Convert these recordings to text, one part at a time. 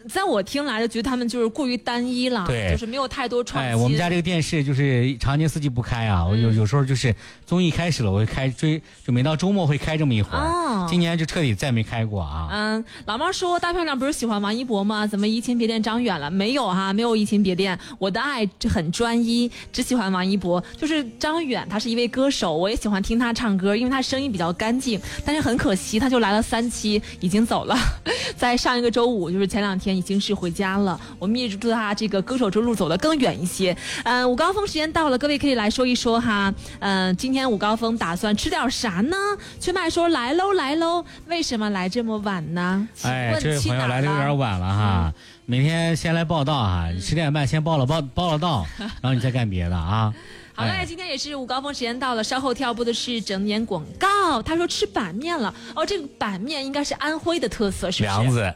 在我听来就觉得他们就是过于单一了， 对， 就是没有太多创新。 我们家这个电视就是常年四季不开啊，我有时候就是综艺开始了，我会开追，就每到周末会开这么一会儿。今年就彻底再没开过啊。 老妈说大漂亮不是喜欢王一博吗？怎么移情别恋张远了？没有哈，没有移情别恋，我的爱很专一，只喜欢王一博。就是张远，他是一位歌手，我也喜欢听他唱歌，因为他声音比较干净。但是很可惜，他就来了3期，已经走了。在上一个周五，就是前2天已经是回家了。我们也祝他这个歌手之路走得更远一些。午高峰时间到了，各位可以来说一说哈。今天午高峰打算吃点啥呢？缺麦说来喽来喽，为什么来这么晚呢？ 这位朋友来的有点晚了哈。每天先来报道啊，10点半先报了道，然后你再干别的啊。 好嘞，今天也是午高峰时间到了，稍后跳播的是整点广告。他说吃板面了哦，这个板面应该是安徽的特色，是不是？ 梁子。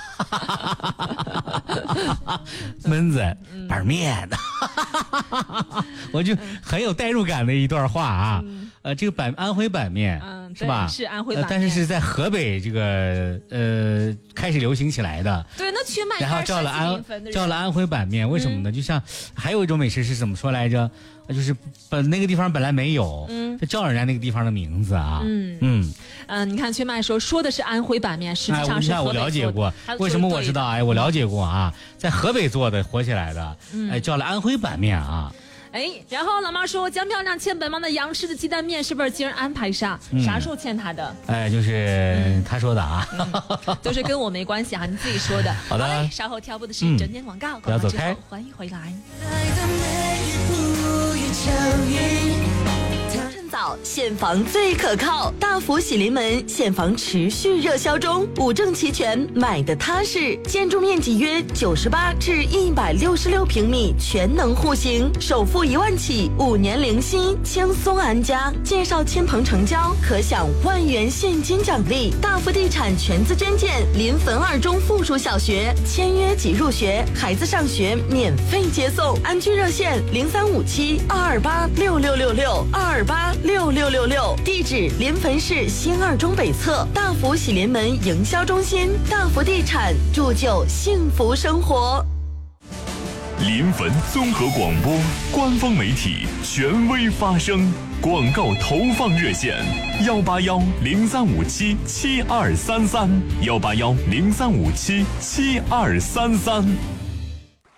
焖子板面，我就很有代入感的一段话啊。这个安徽板面，是吧？ 是安徽板面， 但是在河北这个开始流行起来的。 对，那缺麦， 然后叫了安徽板面，为什么呢？就像还有一种美食是怎么说来着？就是那个地方本来没有，就叫人家那个地方的名字啊。 你看缺麦说的是安徽板面，实际上是河北做的。 我了解过，为什么我知道？我了解过啊，在河北做的火起来的，叫了安徽板面啊。 然后老妈说江漂亮欠本妈的杨氏的鸡蛋面是不是今儿安排上？啥时候欠他的？ 就是他说的啊， 就是跟我没关系啊，你自己说的。 好的， 稍后跳播的是整点广告， 不要走开， 欢迎回来。 趁早现房最可靠，大福喜临门现房持续热销中，5证齐全，买的踏实。建筑面积约98至166平米，全能户型，首付1万起，5年零息，轻松安家。介绍亲朋成交，可享10000元现金奖励。大福地产全资捐建临汾2中附属小学，签约即入学，孩子上学免费接送。安居热线035722866662286666，地址临汾市新2中北侧大福喜临门营销中心。大福地产铸就幸福生活。 临汾综合广播官方媒体，权威发声。广告投放热线：18103577233，18103577233。